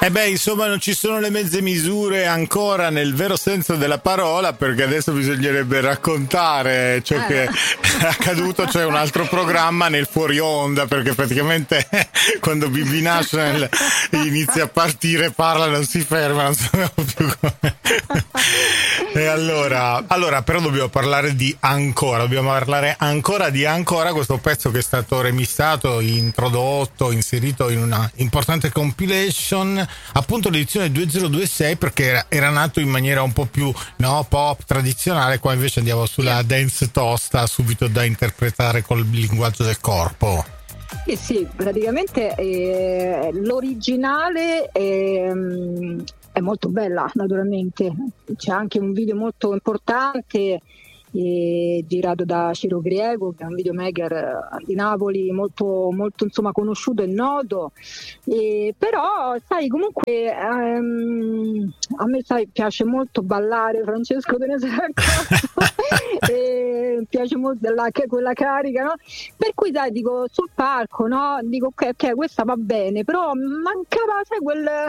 Insomma, non ci sono le mezze misure ancora nel vero senso della parola, perché adesso bisognerebbe raccontare ciò che è accaduto, cioè un altro programma nel fuori onda, perché praticamente quando BB National inizia a partire, parla, non si ferma, non sappiamo più come. E allora però dobbiamo parlare di Ancora, questo pezzo che è stato remixato, introdotto, inserito in una importante compilation, appunto l'edizione 2026, perché era nato in maniera un po' più pop tradizionale. Qua invece andiamo sulla dance tosta, subito da interpretare col linguaggio del corpo. Sì, praticamente l'originale è molto bella, naturalmente. C'è anche un video molto importante girato da Ciro Griego, che è un videomaker di Napoli molto, molto insomma conosciuto e noto, però sai, comunque a me piace molto ballare, Francesco, te ne sei accorto? Piace molto quella carica, no? Per cui sai, dico, sul palco, no? Dico ok, questa va bene, però mancava, sai,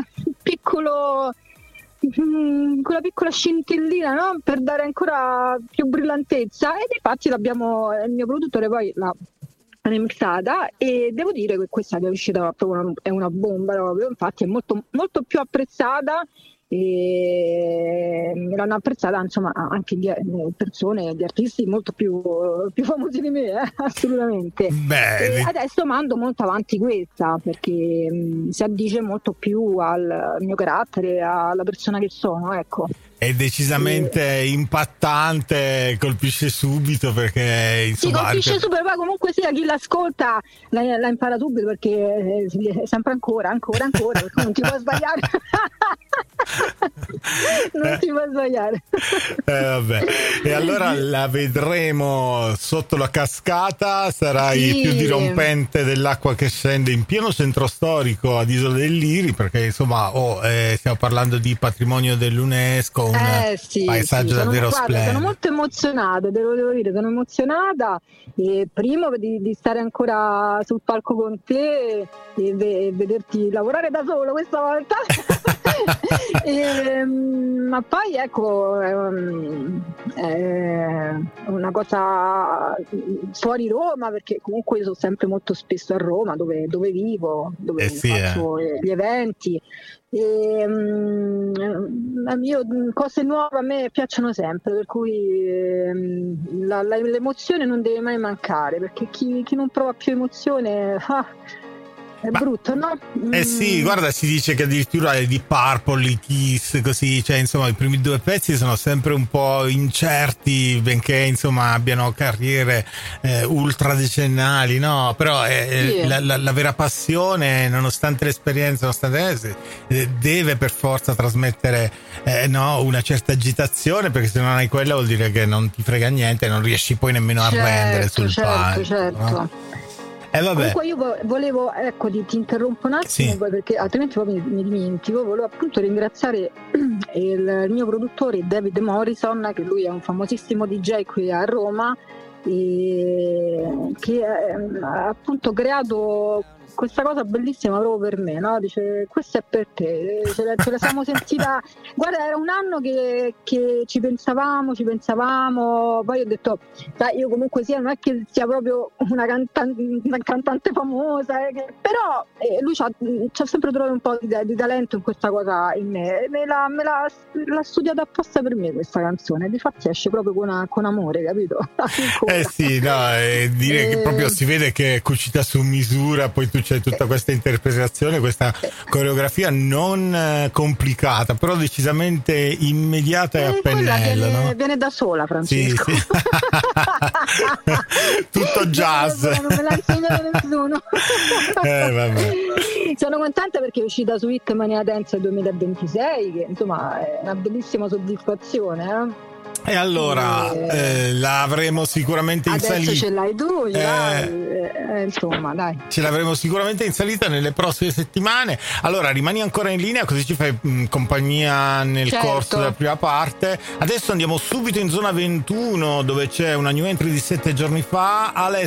quella piccola scintillina, no? Per dare ancora più brillantezza, e infatti il mio produttore poi l'ha remixata, e devo dire che questa che è uscita proprio è una bomba proprio. Infatti è molto, molto più apprezzata, e me l'hanno apprezzata insomma anche persone, di artisti molto più famosi di me, assolutamente. E adesso mando molto avanti questa, perché si addice molto più al mio carattere, alla persona che sono, ecco. È decisamente impattante, colpisce subito, perché insomma. Sì, colpisce subito, poi comunque sia chi l'ascolta la impara subito, perché è sempre ancora, perché non ti puoi sbagliare. Non ti puoi sbagliare. Vabbè. E allora la vedremo sotto la cascata, sarai più dirompente dell'acqua che scende in pieno centro storico ad Isola del Liri, perché insomma stiamo parlando di patrimonio dell'UNESCO, paesaggio davvero splendido. Sono molto emozionata, devo dire, sono emozionata, e primo di stare ancora sul palco con te e vederti lavorare da solo questa volta. Ma poi ecco, è una cosa fuori Roma, perché comunque io sono sempre molto spesso a Roma, dove vivo, dove faccio gli eventi. Cose nuove a me piacciono sempre, per cui l'emozione non deve mai mancare, perché chi non prova più emozione è brutto, no? Sì, guarda, si dice che addirittura di Purple, i Kiss, così, cioè insomma i primi due pezzi sono sempre un po' incerti, benché insomma abbiano carriere ultra decennali, no? Però la vera passione, nonostante l'esperienza, deve per forza trasmettere una certa agitazione, perché se non hai quella vuol dire che non ti frega niente, non riesci poi nemmeno a rendere sul palco. Certo. No? Comunque io volevo, ecco, ti interrompo un attimo, perché altrimenti poi mi dimentico. Volevo appunto ringraziare il mio produttore David Morrison, che lui è un famosissimo DJ qui a Roma, che ha appunto creato questa cosa bellissima proprio per me, no? Dice, questa è per te, ce la siamo sentita. Guarda, era un anno che ci pensavamo, poi ho detto, sai, io comunque non è che sia proprio una cantante famosa, però lui c'ha sempre trovato un po' di talento in questa cosa in me, l'ha studiata apposta per me questa canzone, difatti esce proprio con amore, capito? Dire che proprio si vede che è cucita su misura, poi tu c'è tutta questa interpretazione, questa coreografia non complicata, però decisamente immediata e a pennello, viene da sola, Francesco. Sì. Tutto jazz. Non me l'ha insegnato nessuno. Vabbè. Sono contenta perché è uscita su Hit Mania Dance 2026, che insomma è una bellissima soddisfazione, E allora la avremo sicuramente in salita. Adesso ce l'hai tu, insomma, dai. Ce l'avremo sicuramente in salita nelle prossime settimane. Allora rimani ancora in linea, così ci fai compagnia nel corso della prima parte. Adesso andiamo subito in zona 21, dove c'è una new entry di 7 giorni fa,